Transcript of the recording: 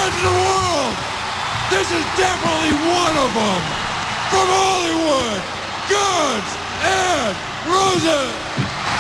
bands in the world. This is definitely one of them. From Hollywood, Guns N' Roses.